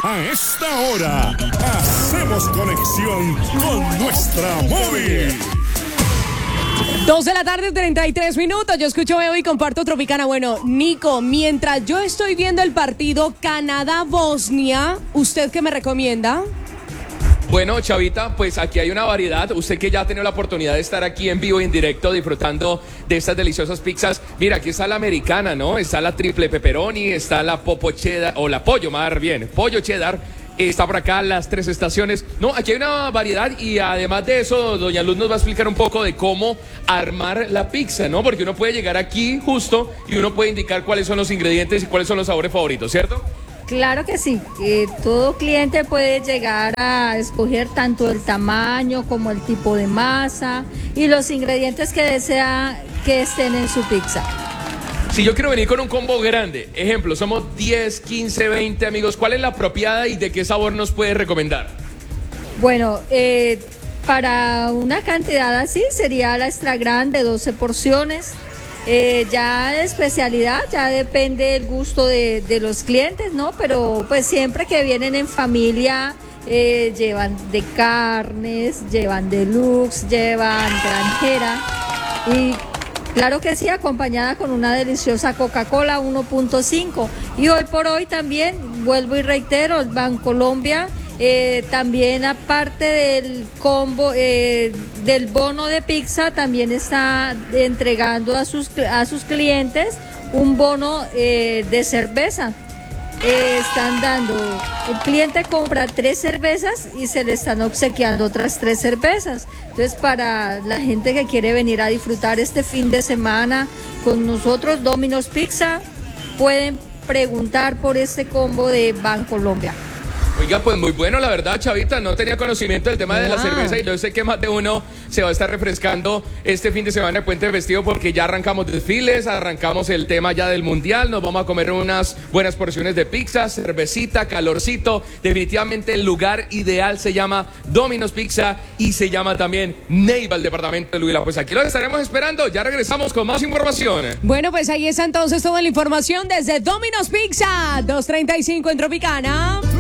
A esta hora, hacemos conexión con nuestra móvil. 2:33 PM. Yo escucho, veo y comparto Tropicana. Bueno, Nico, mientras yo estoy viendo el partido Canadá-Bosnia, ¿usted qué me recomienda? Bueno, Chavita, pues aquí hay una variedad. Usted que ya ha tenido la oportunidad de estar aquí en vivo, en directo, disfrutando de estas deliciosas pizzas. Mira, aquí está la americana, ¿no? Está la triple pepperoni, está la popo cheddar, o la pollo, más bien, pollo cheddar. Está por acá las 3 estaciones. No, aquí hay una variedad y además de eso, doña Luz nos va a explicar un poco de cómo armar la pizza, ¿no? Porque uno puede llegar aquí justo y uno puede indicar cuáles son los ingredientes y cuáles son los sabores favoritos, ¿cierto? Claro que sí, todo cliente puede llegar a escoger tanto el tamaño como el tipo de masa y los ingredientes que desea que estén en su pizza. Si yo quiero venir con un combo grande, ejemplo, somos 10, 15, 20 amigos, ¿cuál es la apropiada y de qué sabor nos puede recomendar? Bueno, para una cantidad así sería la extra grande, 12 porciones. Ya de especialidad, ya depende del gusto de los clientes, ¿no? Pero pues siempre que vienen en familia, llevan de carnes, llevan deluxe, llevan granjera y claro que sí, acompañada con una deliciosa Coca-Cola 1.5. Y hoy por hoy también, vuelvo y reitero, Bancolombia también aparte del combo, del bono de pizza, también está entregando a sus clientes un bono de cerveza. Están dando, el cliente compra 3 cervezas y se le están obsequiando otras 3 cervezas. Entonces, para la gente que quiere venir a disfrutar este fin de semana con nosotros, Domino's Pizza, pueden preguntar por este combo de Bancolombia. Oiga, pues muy bueno, la verdad, Chavita, no tenía conocimiento del tema de la cerveza y yo sé que más de uno se va a estar refrescando este fin de semana de Puente Festivo porque ya arrancamos desfiles, arrancamos el tema ya del Mundial, nos vamos a comer unas buenas porciones de pizza, cervecita, calorcito. Definitivamente el lugar ideal se llama Domino's Pizza y se llama también Neiva, el departamento de Huila. Pues aquí los estaremos esperando, ya regresamos con más información. Bueno, pues ahí está entonces toda la información desde Domino's Pizza, 2:35 en Tropicana.